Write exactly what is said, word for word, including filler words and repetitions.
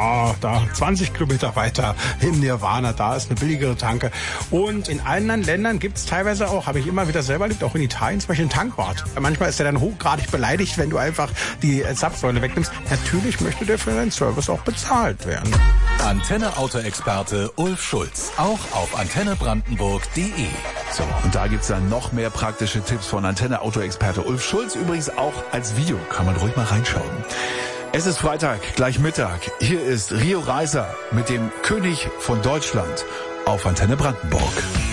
ja, da zwanzig Kilometer weiter im Nirvana, da ist eine billigere Tanke. Und in anderen Ländern gibt es teilweise auch, habe ich immer wieder selber erlebt, auch in Italien zum Beispiel einen Tankwart. Manchmal ist er dann hochgradig beleidigt, wenn du einfach die Zapfsäule wegnimmst. Natürlich möchte der für den Service auch bezahlt werden. Antenne Auto-Experte Ulf Schulz, auch auf antenne brandenburg punkt de. So, und da gibt's dann noch mehr praktische Tipps von Antenne Auto-Experte Ulf Schulz, übrigens auch als Video, kann man ruhig mal reinschauen. Es ist Freitag, gleich Mittag. Hier ist Rio Reiser mit dem König von Deutschland auf Antenne Brandenburg.